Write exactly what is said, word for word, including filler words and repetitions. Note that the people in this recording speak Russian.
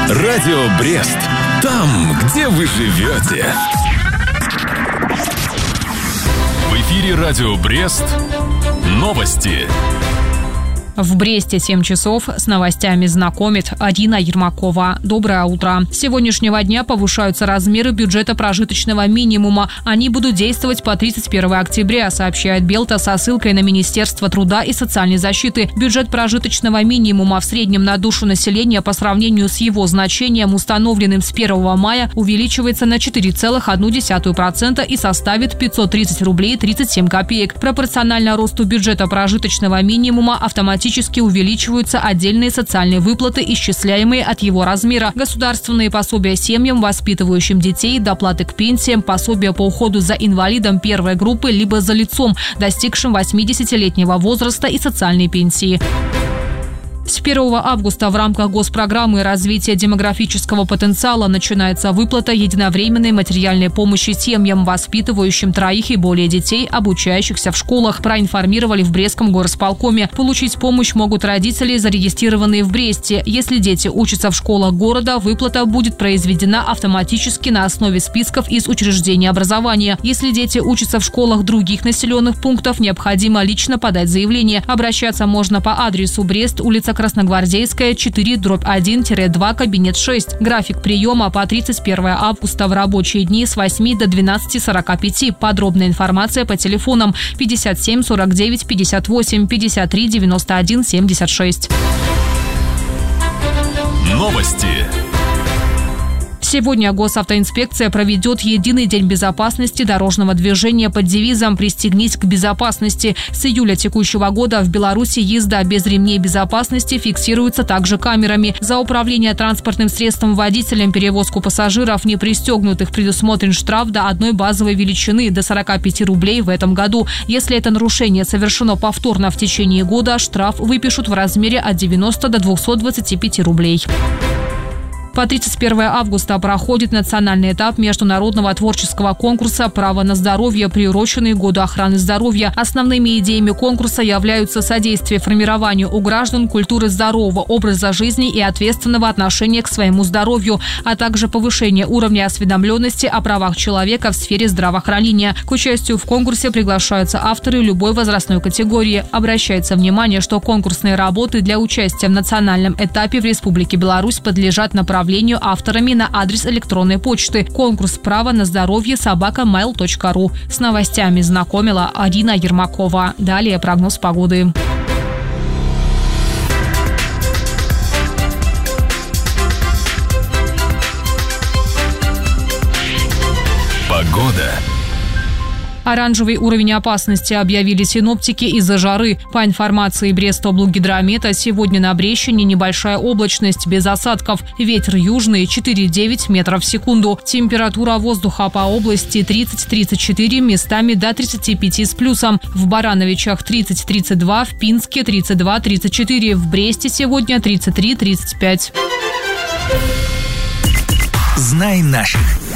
Радио Брест. Там, где вы живете. В эфире Радио Брест. Новости. В Бресте семь часов. С новостями знакомит Арина Ермакова. Доброе утро. С сегодняшнего дня повышаются размеры бюджета прожиточного минимума. Они будут действовать по тридцать первого октября, сообщает Белта со ссылкой на Министерство труда и социальной защиты. Бюджет прожиточного минимума в среднем на душу населения по сравнению с его значением, установленным с первого мая, увеличивается на четыре целых одну десятую процента и составит пятьсот тридцать рублей тридцать семь копеек. Пропорционально росту бюджета прожиточного минимума автоматически увеличиваются отдельные социальные выплаты, исчисляемые от его размера. Государственные пособия семьям, воспитывающим детей, доплаты к пенсиям, пособия по уходу за инвалидом первой группы либо за лицом, достигшим восьмидесятилетнего возраста, и социальные пенсии. С первого августа в рамках госпрограммы развития демографического потенциала начинается выплата единовременной материальной помощи семьям, воспитывающим троих и более детей, обучающихся в школах, проинформировали в Брестском горосполкоме. Получить помощь могут родители, зарегистрированные в Бресте. Если дети учатся в школах города, выплата будет произведена автоматически на основе списков из учреждений образования. Если дети учатся в школах других населенных пунктов, необходимо лично подать заявление. Обращаться можно по адресу Брест, улица Красногвардейская, четыре, дробь один, два, кабинет шесть. График приема по тридцать первого августа в рабочие дни с восьми до двенадцати сорока пяти. Подробная информация по телефонам пятьдесят семь сорок девять пятьдесят восемь пятьдесят три девяносто один семьдесят шесть. Новости. Сегодня госавтоинспекция проведет единый день безопасности дорожного движения под девизом «Пристегнись к безопасности». С июля текущего года в Беларуси езда без ремней безопасности фиксируется также камерами. За управление транспортным средством водителем, перевозку пассажиров не пристегнутых предусмотрен штраф до одной базовой величины до сорока пяти рублей в этом году. Если это нарушение совершено повторно в течение года, штраф выпишут в размере от девяноста до двухсот двадцати пяти рублей. По тридцать первого августа проходит национальный этап международного творческого конкурса «Право на здоровье», приуроченный к Году охраны здоровья. Основными идеями конкурса являются содействие формированию у граждан культуры здорового образа жизни и ответственного отношения к своему здоровью, а также повышение уровня осведомленности о правах человека в сфере здравоохранения. К участию в конкурсе приглашаются авторы любой возрастной категории. Обращается внимание, что конкурсные работы для участия в национальном этапе в Республике Беларусь подлежат направлению авторами на адрес электронной почты. Конкурс «Право на здоровье» собака mail точка ру. С новостями знакомила Арина Ермакова. Далее прогноз погоды. Погода. Оранжевый уровень опасности объявили синоптики из-за жары. По информации Брестоблгидромета, сегодня на Брещине небольшая облачность без осадков. Ветер южный четыре целых девять десятых метров в секунду. Температура воздуха по области тридцать — тридцать четыре, местами до тридцати пяти с плюсом. В Барановичах тридцать — тридцать два, в Пинске тридцать два — тридцать четыре, в Бресте сегодня тридцать три — тридцать пять. Знай наших.